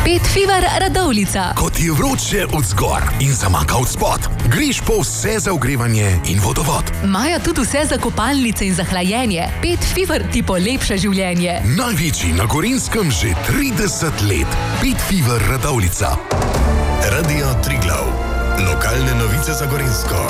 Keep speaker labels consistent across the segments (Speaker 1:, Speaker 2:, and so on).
Speaker 1: Pet Fever Radovljica.
Speaker 2: Ko ti je vroče od zgor in zamaka od spod, greš po vse za ogrevanje in vodovod.
Speaker 1: Imajo tudi vse za kopalnice in za hlajenje. Pet Fever ti polepša življenje.
Speaker 2: Največji na Gorenjskem že 30 let. Pet Fever Radovljica.
Speaker 3: Radio Triglav. Lokalne novice za Gorenjsko.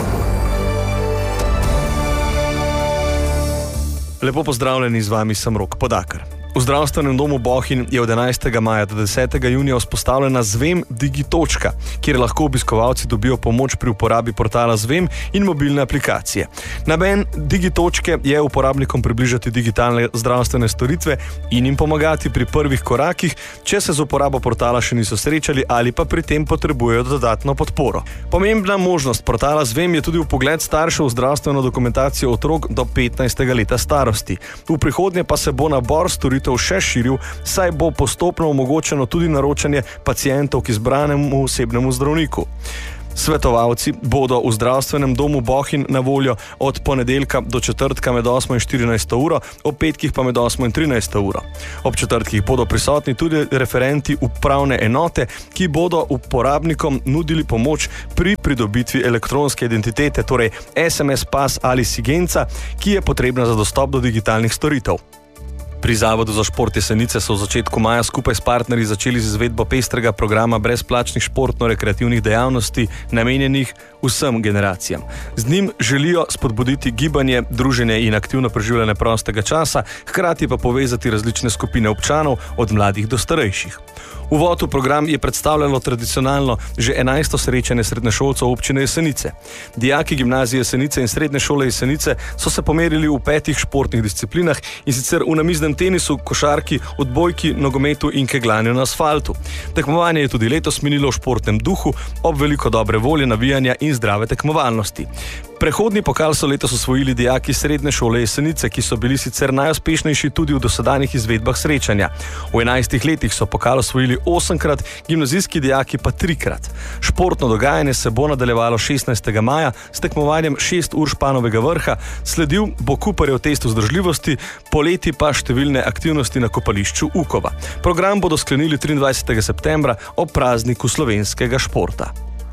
Speaker 4: Lepo pozdravljeni, z vami sem Rok Podakar. V zdravstvenem domu Bohinj je od 11. maja do 10. junija vzpostavljena Zvem Digitočka, kjer lahko obiskovalci dobijo pomoč pri uporabi portala Zvem in mobilne aplikacije. Namen Digitočke je uporabnikom približati digitalne zdravstvene storitve in jim pomagati pri prvih korakih, če se z uporabo portala še niso srečali ali pa pri tem potrebujejo dodatno podporo. Pomembna možnost portala Zvem je tudi vpogled staršev v zdravstveno dokumentacijo otrok do 15. leta starosti. V prihodnje pa se bo nabor storitev še širil, saj bo postopno omogočeno tudi naročanje pacientov k izbranemu osebnemu zdravniku. Svetovalci bodo v zdravstvenem domu Bohinj na voljo od ponedeljka do četrtka med 8 in 14 uro, ob petkih pa med 8 in 13 uro. Ob četrtkih bodo prisotni tudi referenti upravne enote, ki bodo uporabnikom nudili pomoč pri pridobitvi elektronske identitete, torej SMS pas ali Sigenca, ki je potrebna za dostop do digitalnih storitev. Pri Zavodu za šport Jesenice so v začetku maja skupaj s partnerji začeli z izvedbo pestrega programa brezplačnih športno-rekreativnih dejavnosti, namenjenih vsem generacijam. Z njim želijo spodbuditi gibanje, druženje in aktivno preživljanje prostega časa, hkrati pa povezati različne skupine občanov, od mladih do starejših. Uvod v program je predstavljalo tradicionalno že 11. srečanje srednješolcev občine Jesenice. Dijaki gimnazije Jesenice in srednje šole Jesenice so se pomerili v 5 športnih disciplinah, in sicer v namiznem tenisu, košarki, odbojki, nogometu in kegljanju na asfaltu. Tekmovanje je tudi letos minilo v športnem duhu, ob veliko dobre volje, navijanja in zdrave tekmovalnosti. Prehodni pokal so letos osvojili dijaki srednje šole Jesenice, ki so bili sicer najuspešnejši tudi v dosedanjih izvedbah srečanja. V 11 letih so pokal osvojili 8-krat, gimnazijski dijaki pa 3-krat. Športno dogajanje se bo nadaljevalo 16. maja s tekmovanjem 6 ur Španovega vrha, sledil bo Cooperjev test vzdržljivosti, poleti pa številne aktivnosti na kopališču Ukova. Program bodo sklenili 23. septembra ob prazniku slovenskega športa.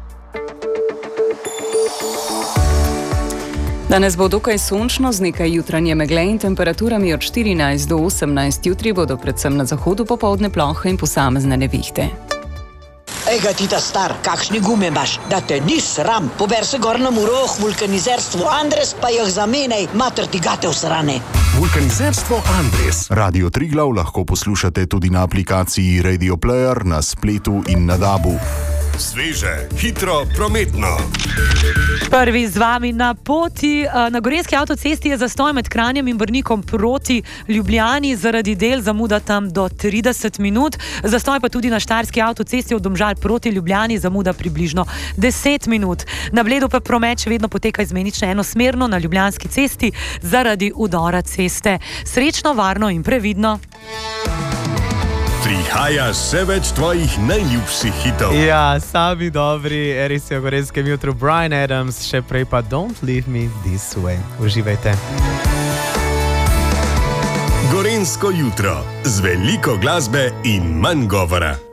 Speaker 5: Danes bo dokaj sončno z nekaj jutranje megle in temperaturami od 14 do 18. Jutri bodo predvsem na zahodu popoldne plohe in posamezne nevihte.
Speaker 6: Ega ti ta star, kakšni gume imaš, da te ni sram. Pober se gor na Muroh, vulkanizerstvo Andres, pa jih zamenjaj, mater ti gate usrane.
Speaker 2: Vulkanizerstvo Andres.
Speaker 3: Radio Triglav lahko poslušate tudi na aplikaciji Radio Player, na spletu in na DAB-u.
Speaker 7: Sveže, hitro, prometno.
Speaker 8: Prvi z vami na poti. Na Gorenjski avtocesti je zastoj med Kranjem in Brnikom proti Ljubljani, zaradi del zamuda tam do 30 minut. Zastoj pa tudi na Štajerski avtocesti od Domžal proti Ljubljani, zamuda približno 10 minut. Na Bledu pa promet še vedno poteka izmenično enosmerno na Ljubljanski cesti zaradi udora ceste. Srečno, varno in previdno.
Speaker 7: Prihaja še več tvojih najljubših hitov.
Speaker 9: Ja, sami dobri, res je v Gorenjskem jutru Bryan Adams, še prej pa Don't Leave Me This Way. Uživajte.
Speaker 7: Gorenjsko jutro z veliko glasbe in manj govora.